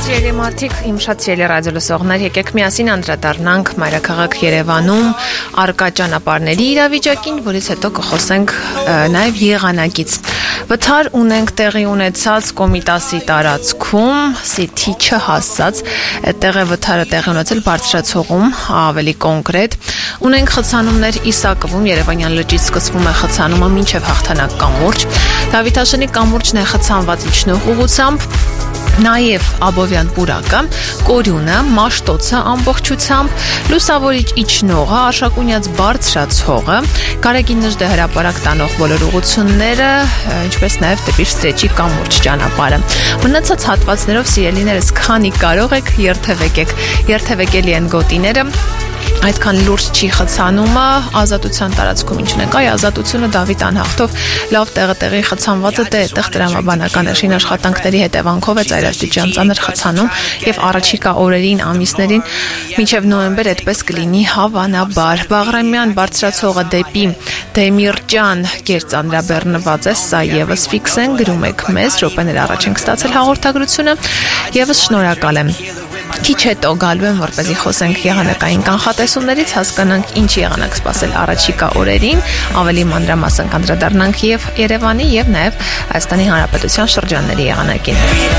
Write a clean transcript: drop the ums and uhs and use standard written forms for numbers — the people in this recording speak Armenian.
Սիրելի մարդիկ, իմ շատ սիրելի ռադիո լսողներ, եկեք միասին անդրադառնանք մայրաքաղաք Երևանում առկա ճանապարհների իրավիճակին, որից հետո կխոսենք նաև եղանակից։ Վթար ունենք տեղի ունեցած Կոմիտասի տարածքում, Սիթի չհասած, այդտեղ է վթարը տեղի ունեցել Բարձրացողում, ավելի կոնկրետ։ Ունենք խցանումներ Իսակովում, Երևանյան լճից սկսվում է խցանումը մինչև Հաղթանակ կամուրջ։ Դավիթաշենի կամուրջն է խցանված իջնող ուղղությամբ։ Նաև Աբովյան պուրակը, Կորյունը, Մաշտոցը ամբողջությամբ, Լուսավորիչ իջնողը, Արշակունյաց բարձրացողը, Գարեգին Նժդե հրապարակ տանող բոլոր ուղղությունները, ինչպես նաև դեպի Ստրեչի կամուրջ ճանապարհը։ Մնացած հատվածներով սիրելիներս, քանի կարող եք, երթևեկելի են գոտիները։ Այդքան լուրջ չի խցանումը, ազատության տարածքում ինչ ունենք, ազատությունը Դավիթ անհաղթով լավ տեղի խցանվածը այդտեղ տրամաբանական էշին աշխատանքների հետևանքով է ծայրաստիճան ծանր խցանում եւ առաջիկա օրերին, ամիսներին մինչեւ նոյեմբեր այդպես կլինի հավանաբար։ Բաղրամյան բարձրացողը դեպի Դեմիրճան գերծանրաբեռնված է, սա եւս ֆիքս են, գրում եք մեզ, րոպեներ առաջ ենք ստացել հաղորդագրությունը, եւս շնորհակալ եմ։ Քիչ հետո գալու եմ, որպեսզի խոսենք եղանակային կանխատեսումներից, հասկանանք ինչ եղանակ սպասել առաջիկա օրերին, ավելի մանրամասն կանդրադառնանք եւ Երևանի եւ նաեւ Հայաստանի Հանրապետության շրջանների եղանակին։